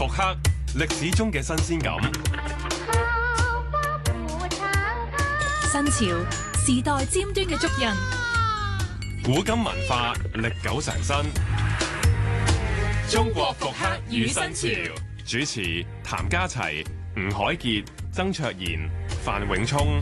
復刻歷史中嘅新鮮感， 新潮時代尖端嘅足印， 古今文化歷久常新。中國復刻與新潮，主持譚家齊、吳凱傑、曾卓賢、范永聰。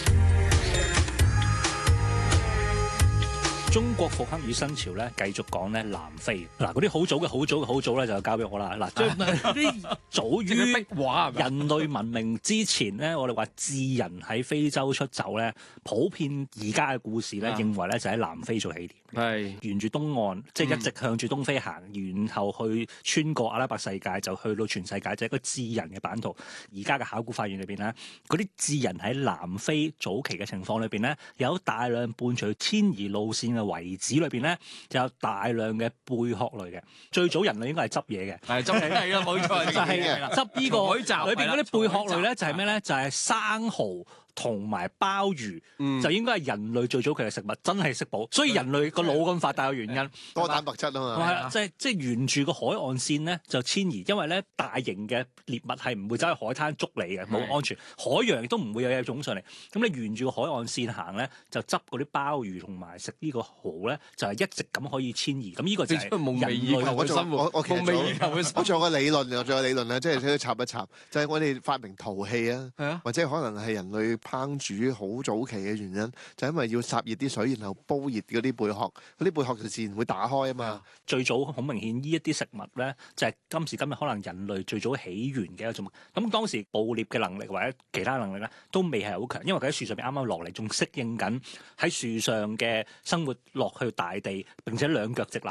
中國復刻與新潮咧，繼續講咧南非。嗱，嗰啲好早咧就交俾我啦。嗱，即係啲早於人類文明之前咧，我哋話智人喺非洲出走咧，普遍而家嘅故事咧，認為咧就喺南非做起點。係沿住東岸，即係一直向住東非行，然後去穿過阿拉伯世界，就去到全世界，就係一個智人嘅版圖。而家嘅考古發現裏邊咧，嗰啲智人喺南非早期嘅情況裏邊咧，有大量伴隨遷移路線嘅遺址裏邊咧，就有大量嘅貝殼類嘅。最早人類應該係執嘢嘅， 係執嘢係啦，冇錯， 就係執呢個裏邊嗰啲貝殼類咧，就係咩咧？就係生蠔同埋鮑魚，就應該係人類最早期嘅食物，真係識補。所以人類個腦咁發達嘅原因， 多蛋白質啊嘛。 係啊，即係沿住個海岸線咧就遷移，因為咧大型嘅獵物係唔會走去海灘捉你嘅，冇安全。海洋亦都唔會有嘢湧上嚟。咁你沿住個海岸線行咧，就執嗰啲鮑魚同埋食呢個蠔咧，就係一直咁可以遷移。咁呢個就係人類嘅生活。 我仲有個理論啊，即係睇插一插，就係我哋發明陶器啊，或者可能係人類烹煮好早期嘅原因，就因為要霎熱啲水，然後煲熱嗰啲貝殼，嗰啲貝殼就自然會打開啊嘛。 最早好明顯，呢一啲食物咧，就係今時今日可能人類最早起源嘅一種。咁當時捕獵嘅能力或者其他能力咧，都未係好強，因為佢喺樹上面啱啱落嚟，仲適應緊喺樹上嘅生活，落去大地，並且兩腳直立